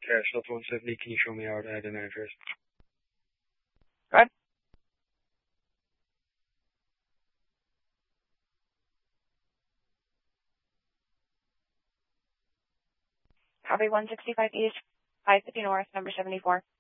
Cash Left 170, can you show me how to add an address? Go ahead. Copy 165 East, 550 North, number 74.